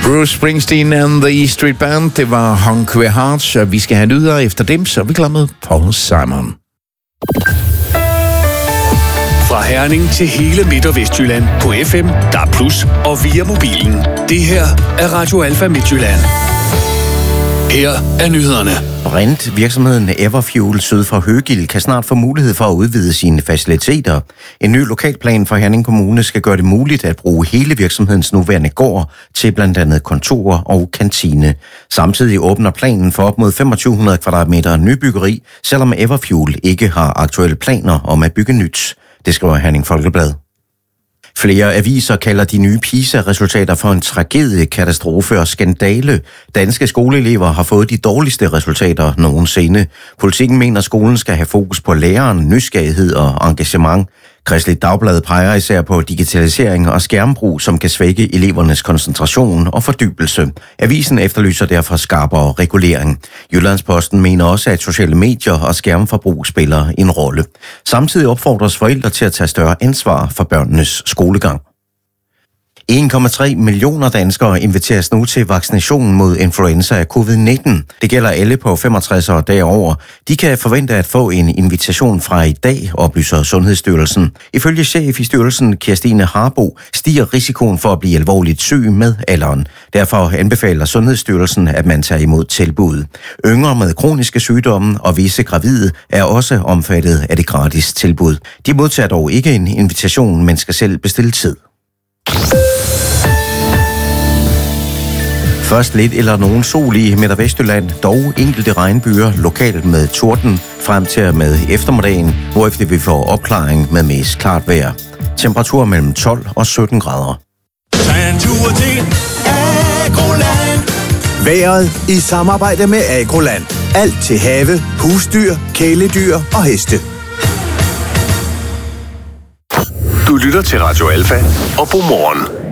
Bruce Springsteen and the E Street Band, det var Hungry Hearts, og vi skal have nyheder efter dem, så er vi klar med Paul Simon. Fra Herning til hele Midt- og Vestjylland på FM, DAB+, og via mobilen. Det her er Radio Alfa Midtjylland. Her er nyhederne. Brint, virksomheden Everfuel syd for Høgild, kan snart få mulighed for at udvide sine faciliteter. En ny lokalplan for Herning Kommune skal gøre det muligt at bruge hele virksomhedens nuværende gård til blandt andet kontorer og kantine. Samtidig åbner planen for op mod 2500 kvadratmeter nybyggeri, selvom Everfuel ikke har aktuelle planer om at bygge nyt. Det skriver Herning Folkeblad. Flere aviser kalder de nye PISA-resultater for en tragedie, katastrofe og skandale. Danske skoleelever har fået de dårligste resultater nogensinde. Politikken mener, at skolen skal have fokus på læreren, nysgerrighed og engagement. Kristeligt Dagblad peger især på digitalisering og skærmbrug, som kan svække elevernes koncentration og fordybelse. Avisen efterlyser derfor skarpere regulering. Jyllandsposten mener også, at sociale medier og skærmforbrug spiller en rolle. Samtidig opfordres forældre til at tage større ansvar for børnenes skolegang. 1,3 millioner danskere inviteres nu til vaccination mod influenza af covid-19. Det gælder alle på 65 år derover. De kan forvente at få en invitation fra i dag, oplyser Sundhedsstyrelsen. Ifølge chef i styrelsen, Kirstine Harbo, stiger risikoen for at blive alvorligt syg med alderen. Derfor anbefaler Sundhedsstyrelsen, at man tager imod tilbud. Yngre med kroniske sygdomme og visse gravide er også omfattet af det gratis tilbud. De modtager dog ikke en invitation, men skal selv bestille tid. Først lidt eller nogen sol i Midt- og Vestjylland, dog enkelte regnbyer lokalt med torden frem til med eftermiddagen, hvorefter vi får opklaring med mest klart vejr. Temperatur mellem 12 og 17 grader. Vejret i samarbejde med Agroland. Alt til have, husdyr, kæledyr og heste. Du lytter til Radio Alfa og Godmorgen.